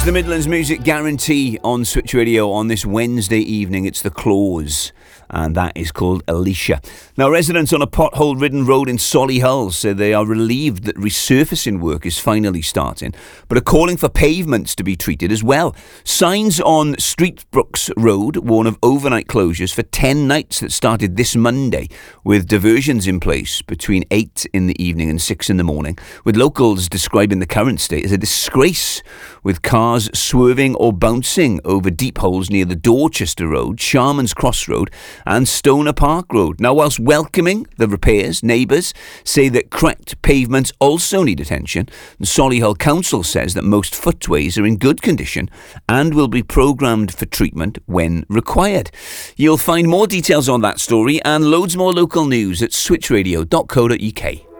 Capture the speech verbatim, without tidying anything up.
is the Midlands Music Guarantee on Switch Radio on this Wednesday evening. It's The Claws, and that is called Alicia. Now, residents on a pothole-ridden road in Solihull say they are relieved that resurfacing work is finally starting, but are calling for pavements to be treated as well. Signs on Streetbrooks Road warn of overnight closures for ten nights that started this Monday, with diversions in place between eight in the evening and six in the morning, with locals describing the current state as a disgrace, with cars swerving or bouncing over deep holes near the Dorchester Road, Sharman's Cross Road and Stoner Park Road. Now, whilst welcoming the repairs, neighbours say that cracked pavements also need attention. The Solihull Council says that most footways are in good condition and will be programmed for treatment when required. You'll find more details on that story and loads more local news at switch radio dot co dot uk.